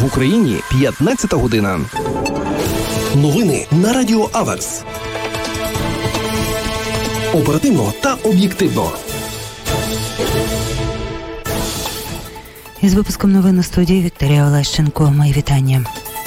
В Україні 15 година. Новини на Радіо Аверс. Оперативно та об'єктивно. Із випуском новин у студії Вікторія Олещенко. Мої вітання.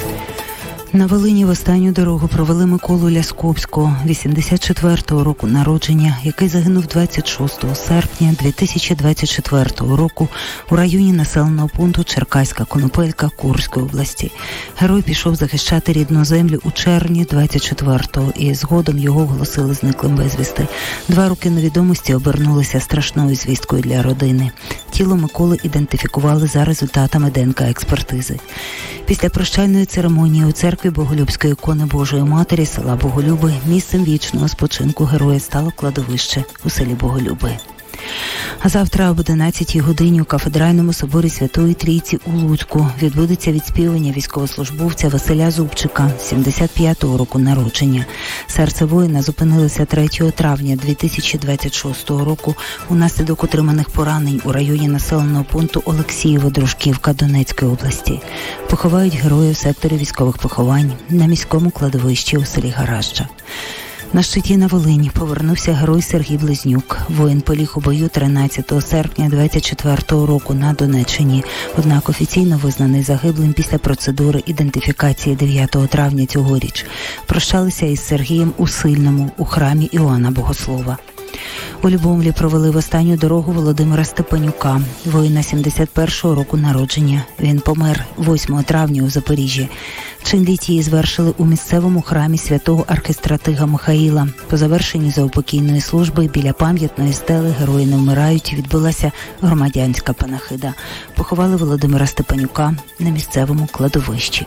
На Волині в останню дорогу провели Миколу Ляскопського, 84-го року народження, який загинув 26 серпня 2024 року у районі населеного пункту Черкаська Конопелька Курської області. Герой пішов захищати рідну землю у червні 24-го і згодом його оголосили зниклим безвісти. 2 роки невідомості обернулися страшною звісткою для родини. Тіло Миколи ідентифікували за результатами ДНК-експертизи. Після прощальної церемонії у церкві Боголюбської ікони Божої Матері села Боголюби місцем вічного спочинку героя стало кладовище у селі Боголюби. А завтра об 11-й годині у Кафедральному соборі Святої Трійці у Луцьку відбудеться відспівання військовослужбовця Василя Зубчика, 75-го року народження. Серце воїна зупинилося 3 травня 2026 року унаслідок отриманих поранень у районі населеного пункту Олексієво-Дружківка Донецької області. Поховають героя в секторі військових поховань на міському кладовищі у селі Гаражджа. На щиті на Волині повернувся герой Сергій Близнюк. Воїн поліг у бою 13 серпня 24-го року на Донеччині. Однак офіційно визнаний загиблим після процедури ідентифікації 9 травня цьогоріч. Прощалися із Сергієм у Сильному, у храмі Іоанна Богослова. У Любомлі провели в останню дорогу Володимира Степанюка, воїна 71-го року народження. Він помер 8 травня у Запоріжжі. Чин літії звершили у місцевому храмі святого архистратига Михаїла. По завершенні заупокійної служби біля пам'ятної стели «Герої не вмирають» відбулася громадянська панахида. Поховали Володимира Степанюка на місцевому кладовищі.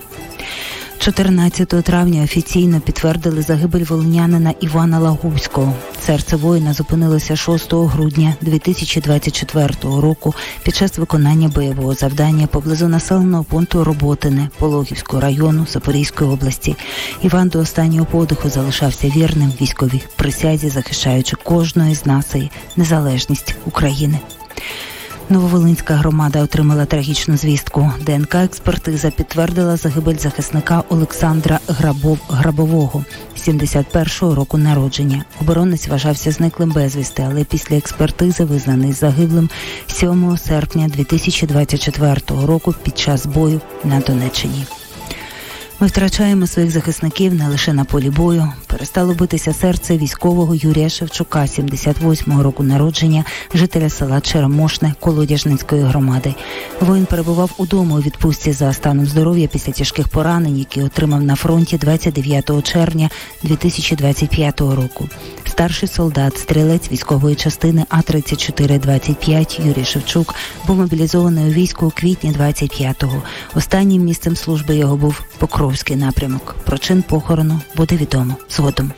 14 травня офіційно підтвердили загибель волинянина Івана Лагуського. Серце воїна зупинилося 6 грудня 2024 року під час виконання бойового завдання поблизу населеного пункту Роботине Пологівського району Запорізької області. Іван до останнього подиху залишався вірним військовій присязі, захищаючи кожної з нас і незалежність України. Нововолинська громада отримала трагічну звістку. ДНК-експертиза підтвердила загибель захисника Олександра Грабового, 71-го року народження. Оборонець вважався зниклим безвісти, але після експертизи визнаний загиблим 7 серпня 2024 року під час бою на Донеччині. Ми втрачаємо своїх захисників не лише на полі бою. Перестало битися серце військового Юрія Шевчука, 78-го року народження, жителя села Черемошне Колодяжницької громади. Воїн перебував удома у відпустці за станом здоров'я після тяжких поранень, які отримав на фронті 29 червня 2025 року. Старший солдат, стрілець військової частини А-34-25 Юрій Шевчук був мобілізований у військо у квітні 25-го. Останнім місцем служби його був Покровський напрямок. Про чин похорону буде відомо згодом.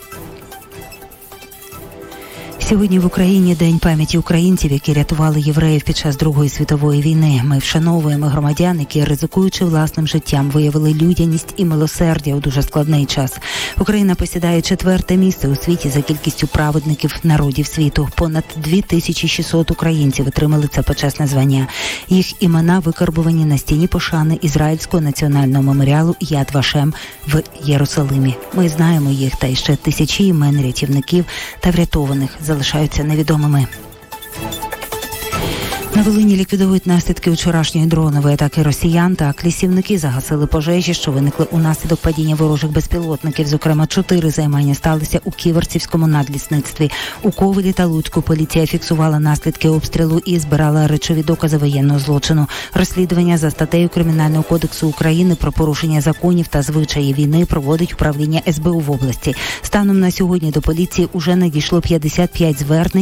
Сьогодні в Україні День пам'яті українців, які рятували євреїв під час Другої світової війни. Ми вшановуємо громадян, які, ризикуючи власним життям, виявили людяність і милосердя у дуже складний час. Україна посідає 4-те місце у світі за кількістю праведників народів світу. Понад 2600 українців отримали це почесне звання. Їх імена викарбувані на стіні пошани Ізраїльського національного меморіалу Яд Вашем в Єрусалимі. Ми знаємо їх, та ще тисячі імен рятівників та врятованих залишаються невідомими. На Волині ліквідують наслідки вчорашньої дронової атаки росіян. Так, лісівники загасили пожежі, що виникли унаслідок падіння ворожих безпілотників. Зокрема, 4 займання сталися у Ківерцівському надлісництві. У Ковелі та Луцьку поліція фіксувала наслідки обстрілу і збирала речові докази воєнного злочину. Розслідування за статтею Кримінального кодексу України про порушення законів та звичаїв війни проводить управління СБУ в області. Станом на сьогодні до поліції уже надійшло 55 звернень